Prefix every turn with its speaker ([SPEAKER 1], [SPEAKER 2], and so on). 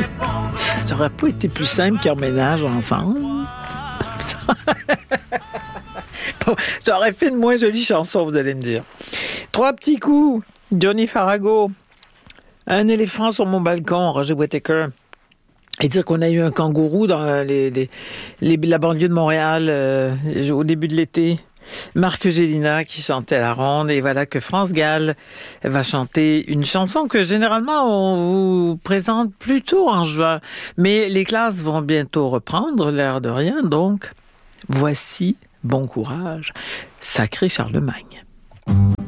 [SPEAKER 1] Ça aurait pas été plus simple qu'ils emménagent ensemble. Bon, ça aurait fait une moins jolie chanson, vous allez me dire. 3 petits coups. Johnny Farago. Un éléphant sur mon balcon, Roger Whittaker. Et dire qu'on a eu un kangourou dans la banlieue de Montréal au début de l'été. Marc Gélina qui chantait la ronde. Et voilà que France Gall va chanter une chanson que généralement on vous présente plutôt en juin. Mais les classes vont bientôt reprendre, l'air de rien. Donc, voici Bon courage, sacré Charlemagne.